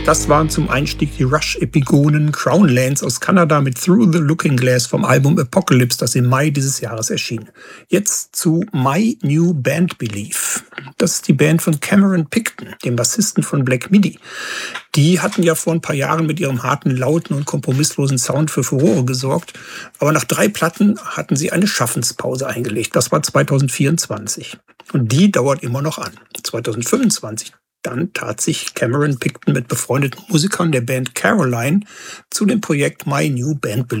Das waren zum Einstieg die Rush-Epigonen Crownlands aus Kanada mit Through the Looking Glass vom Album Apocalypse, das im Mai dieses Jahres erschien. Jetzt zu My New Band Belief. Das ist die Band von Cameron Picton, dem Bassisten von Black Midi. Die hatten ja vor ein paar Jahren mit ihrem harten, lauten und kompromisslosen Sound für Furore gesorgt. Aber nach 3 Platten hatten sie eine Schaffenspause eingelegt. Das war 2024. Und die dauert immer noch an. 2025 dann tat sich Cameron Picton mit befreundeten Musikern der Band Caroline zu dem Projekt My New Band Belief